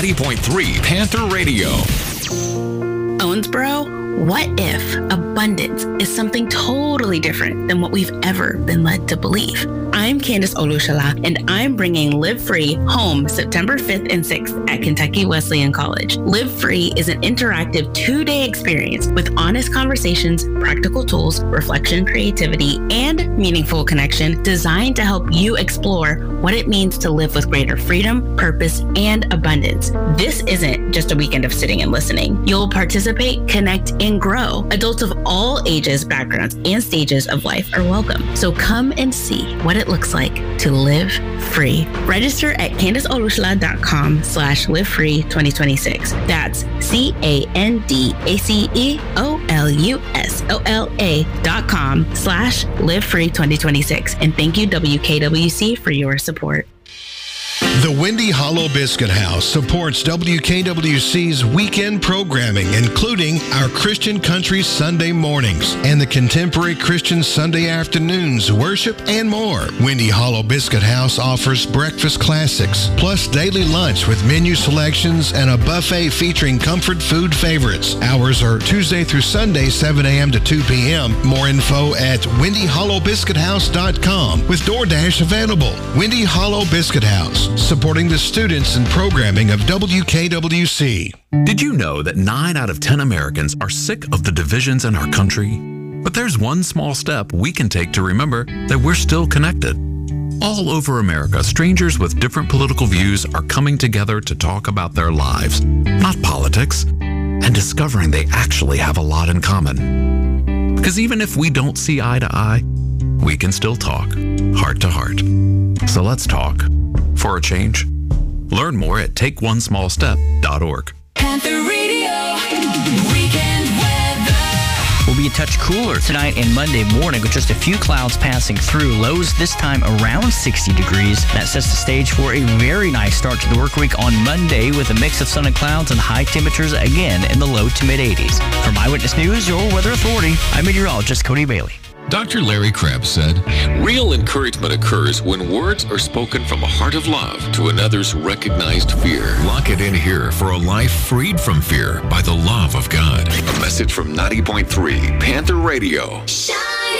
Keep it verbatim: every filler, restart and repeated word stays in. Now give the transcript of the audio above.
ninety point three Panther Radio. Owensboro, what if abundance is something totally different than what we've ever been led to believe? I'm Candace Olushala, and I'm bringing Live Free home September fifth and sixth at Kentucky Wesleyan College. Live Free is an interactive two-day experience with honest conversations, practical tools, reflection, creativity, and meaningful connection designed to help you explore what it means to live with greater freedom, purpose, and abundance. This isn't just a weekend of sitting and listening. You'll participate, connect, and grow. Adults of all ages, backgrounds, and stages of life are welcome. So come and see what it looks like to live free. Register at CandaceOlushala.com slash live free 2026. That's C-A-N-D-A-C-E-O-L-U-S-O-L-A dot com slash live free 2026. And thank you, W K W C, for your support. The Windy Hollow Biscuit House supports W K W C's weekend programming, including our Christian Country Sunday mornings and the Contemporary Christian Sunday afternoons, worship, and more. Windy Hollow Biscuit House offers breakfast classics, plus daily lunch with menu selections and a buffet featuring comfort food favorites. Hours are Tuesday through Sunday, seven a.m. to two p.m. More info at windy hollow biscuit house dot com with DoorDash available. Windy Hollow Biscuit House, supporting the students and programming of W K W C. Did you know that nine out of ten Americans are sick of the divisions in our country? But there's one small step we can take to remember that we're still connected. All over America, strangers with different political views are coming together to talk about their lives, not politics, and discovering they actually have a lot in common. Because even if we don't see eye to eye, we can still talk, heart to heart. So let's talk. For a change. Learn more at take one small step dot org. Panther Radio, weekend weather. Will be a touch cooler tonight and Monday morning with just a few clouds passing through. Lows this time around sixty degrees. That sets the stage for a very nice start to the work week on Monday with a mix of sun and clouds and high temperatures again in the low to mid eighties. From Eyewitness News, your weather authority, I'm meteorologist Cody Bailey. Doctor Larry Krebs said, "Real encouragement occurs when words are spoken from a heart of love to another's recognized fear." Lock it in here for a life freed from fear by the love of God. A message from ninety point three Panther Radio. Shine.